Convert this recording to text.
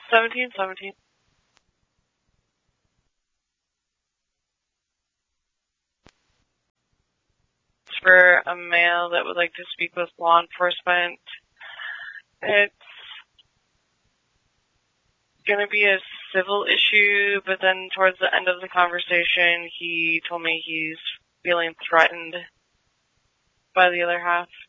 1717. It's for a male that would like to speak with law enforcement. It's going to be a civil issue, but then towards the end of the conversation, he told me he's feeling threatened by the other half.